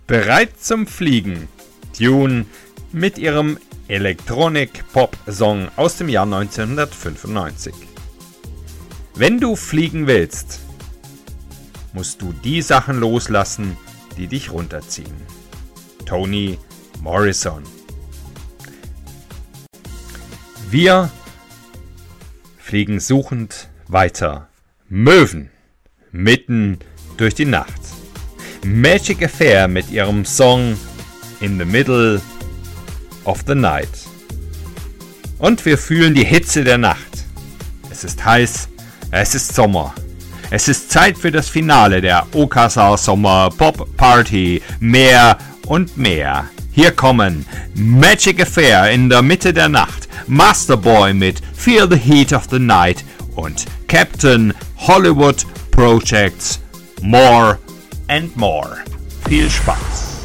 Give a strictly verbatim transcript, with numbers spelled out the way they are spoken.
Bereit zum Fliegen. Tune mit ihrem Electronic-Pop-Song aus dem Jahr neunzehnhundertfünfundneunzig. Wenn du fliegen willst, musst du die Sachen loslassen, die dich runterziehen. Toni Morrison. Wir fliegen suchend weiter. Möwen mitten durch die Nacht. Magic Affair mit ihrem Song In the Middle of the Night. Und wir fühlen die Hitze der Nacht. Es ist heiß, es ist Sommer. Es ist Zeit für das Finale der Okasa Sommer Pop Party. Mehr und mehr. Hier kommen Magic Affair in der Mitte der Nacht, Masterboy mit Feel the Heat of the Night und Captain Hollywood Projects More and More. Viel Spaß!